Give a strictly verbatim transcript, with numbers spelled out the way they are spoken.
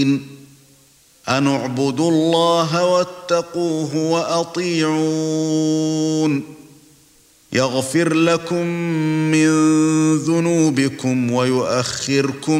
الدين أن اعبدوا الله واتقوه وأطيعون يغفر لكم من ذنوبكم ويؤخركم